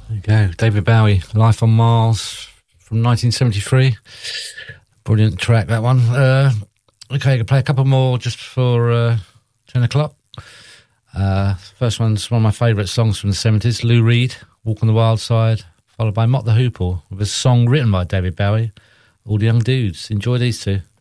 There you go, David Bowie, Life on Mars from 1973. Brilliant track, that one. Okay, I can play a couple more just for 10 o'clock. First one's one of my favourite songs from the 70s, Lou Reed, Walk on the Wild Side, followed by Mott the Hoople with a song written by David Bowie, All the Young Dudes. Enjoy these two.